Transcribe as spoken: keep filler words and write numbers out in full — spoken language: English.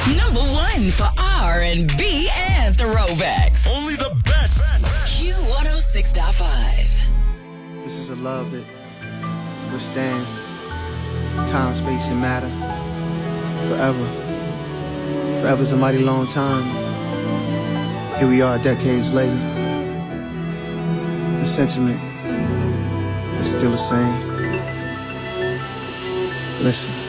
Number one for R and B and throwbacks. Only the best. Q one oh six point five. This is a love that withstands time, space, and matter forever. Forever's a mighty long time. Here we are decades later. The sentiment is still the same. Listen.